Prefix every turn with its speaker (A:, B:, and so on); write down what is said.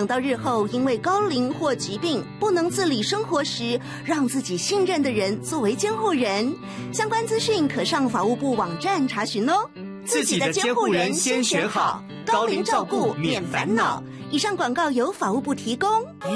A: 等到日后因为高龄或疾病不能自理生活时，让自己信任的人作为监护人。相关资讯可上法务部网站查询哦。
B: 自己的监护人先选好，高龄照顾免烦恼。
A: 以上广告由法务部提供。